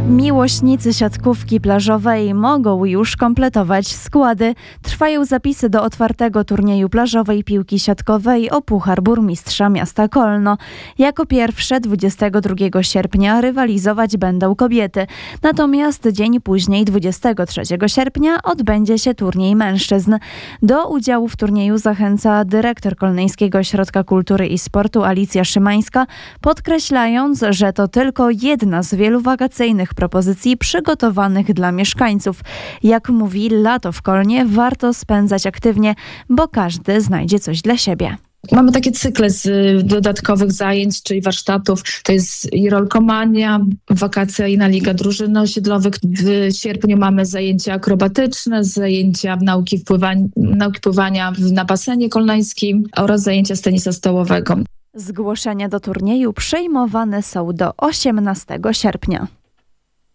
Miłośnicy siatkówki plażowej mogą już kompletować składy. Trwają zapisy do otwartego turnieju plażowej piłki siatkowej o Puchar Burmistrza Miasta Kolno. Jako pierwsze 22 sierpnia rywalizować będą kobiety. Natomiast dzień później, 23 sierpnia, odbędzie się turniej mężczyzn. Do udziału w turnieju zachęca dyrektor Kolneńskiego Ośrodka Kultury i Sportu Alicja Szymańska, podkreślając, że to tylko jedna z wielu wakacyjnych propozycji przygotowanych dla mieszkańców. Jak mówi, lato w Kolnie warto spędzać aktywnie, bo każdy znajdzie coś dla siebie. Mamy takie cykle z dodatkowych zajęć, czyli warsztatów. To jest i rolkomania, wakacyjna liga drużyn osiedlowych. W sierpniu mamy zajęcia akrobatyczne, zajęcia nauki pływania na basenie kolneńskim oraz zajęcia z tenisa stołowego. Zgłoszenia do turnieju przyjmowane są do 18 sierpnia.